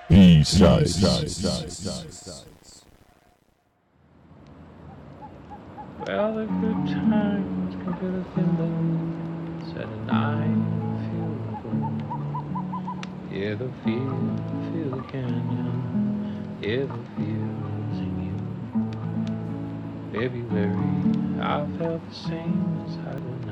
B-sides. Well, the good times can feel the feeling, said and I feel the gloom. Hear the feel the canyon, hear the feels in you. February, I felt the same as I